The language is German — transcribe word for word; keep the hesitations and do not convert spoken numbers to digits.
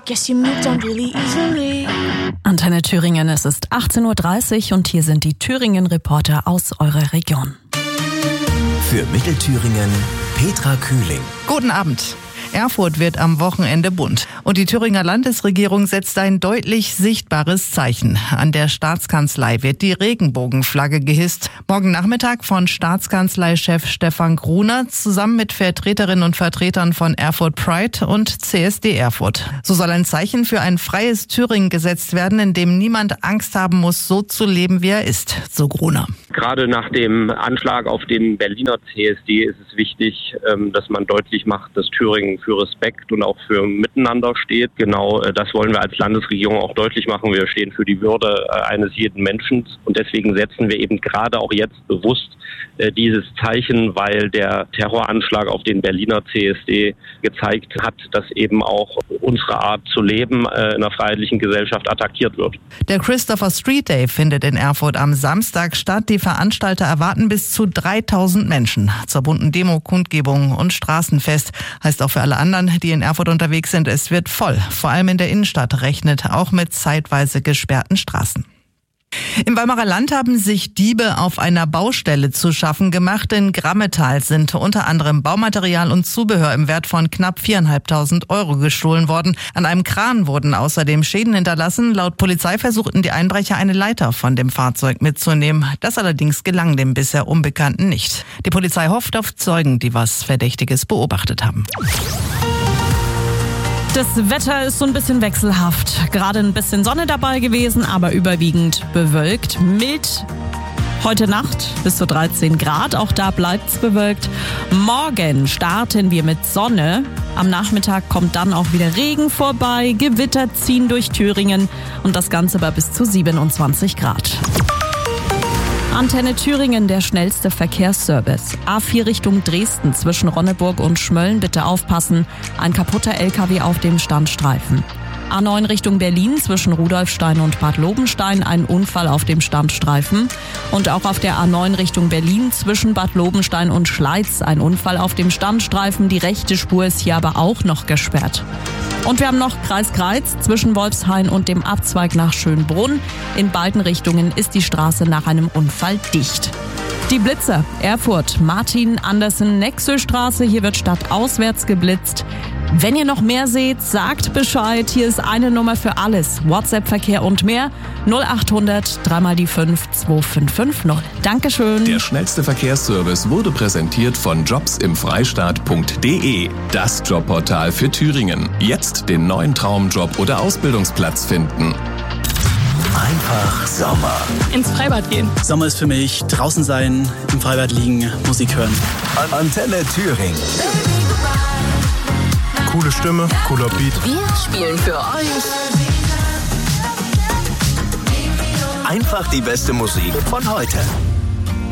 Guess you moved on really easily. Antenne Thüringen, es ist achtzehn Uhr dreißig und hier sind die Thüringen-Reporter aus eurer Region. Für Mittelthüringen Petra Kühling. Guten Abend. Erfurt wird am Wochenende bunt. Und die Thüringer Landesregierung setzt ein deutlich sichtbares Zeichen. An der Staatskanzlei wird die Regenbogenflagge gehisst. Morgen Nachmittag von Staatskanzleichef Stefan Gruner zusammen mit Vertreterinnen und Vertretern von Erfurt Pride und C S D Erfurt. So soll ein Zeichen für ein freies Thüringen gesetzt werden, in dem niemand Angst haben muss, so zu leben, wie er ist, so Gruner. Gerade nach dem Anschlag auf den Berliner C S D ist es wichtig, dass man deutlich macht, dass Thüringen für Respekt und auch für Miteinander steht. Genau das wollen wir als Landesregierung auch deutlich machen. Wir stehen für die Würde eines jeden Menschen und deswegen setzen wir eben gerade auch jetzt bewusst dieses Zeichen, weil der Terroranschlag auf den Berliner C S D gezeigt hat, dass eben auch unsere Art zu leben in einer freiheitlichen Gesellschaft attackiert wird. Der Christopher Street Day findet in Erfurt am Samstag statt. Die Veranstalter erwarten bis zu dreitausend Menschen zur bunten Demo, Kundgebung und Straßenfest. Heißt auch für alle anderen, die in Erfurt unterwegs sind, es wird voll. Vor allem in der Innenstadt rechnet auch mit zeitweise gesperrten Straßen. Im Weimarer Land haben sich Diebe auf einer Baustelle zu schaffen gemacht. In Grammetal sind unter anderem Baumaterial und Zubehör im Wert von knapp viertausendfünfhundert Euro gestohlen worden. An einem Kran wurden außerdem Schäden hinterlassen. Laut Polizei versuchten die Einbrecher, eine Leiter von dem Fahrzeug mitzunehmen. Das allerdings gelang dem bisher Unbekannten nicht. Die Polizei hofft auf Zeugen, die was Verdächtiges beobachtet haben. Das Wetter ist so ein bisschen wechselhaft. Gerade ein bisschen Sonne dabei gewesen, aber überwiegend bewölkt. Mild heute Nacht bis zu dreizehn Grad. Auch da bleibt's bewölkt. Morgen starten wir mit Sonne. Am Nachmittag kommt dann auch wieder Regen vorbei. Gewitter ziehen durch Thüringen und das Ganze bei bis zu siebenundzwanzig Grad. Antenne Thüringen, der schnellste Verkehrsservice. A vier Richtung Dresden zwischen Ronneburg und Schmölln, bitte aufpassen. Ein kaputter L K W auf dem Standstreifen. A neun Richtung Berlin zwischen Rudolfstein und Bad Lobenstein, ein Unfall auf dem Standstreifen. Und auch auf der A neun Richtung Berlin zwischen Bad Lobenstein und Schleiz, ein Unfall auf dem Standstreifen. Die rechte Spur ist hier aber auch noch gesperrt. Und wir haben noch Kreis Greiz zwischen Wolfshain und dem Abzweig nach Schönbrunn. In beiden Richtungen ist die Straße nach einem Unfall dicht. Die Blitzer, Erfurt, Martin-Andersen-Nexö-Straße, hier wird stadtauswärts geblitzt. Wenn ihr noch mehr seht, sagt Bescheid. Hier ist eine Nummer für alles. WhatsApp-Verkehr und mehr. null achthundert drei mal die fünf zwei fünf fünf null. Dankeschön. Der schnellste Verkehrsservice wurde präsentiert von jobs im freistaat punkt de. Das Jobportal für Thüringen. Jetzt den neuen Traumjob oder Ausbildungsplatz finden. Einfach Sommer. Ins Freibad gehen. Sommer ist für mich draußen sein, im Freibad liegen, Musik hören. Antenne Thüringen. Coole Stimme, cooler Beat. Wir spielen für euch Einfach die beste Musik von heute.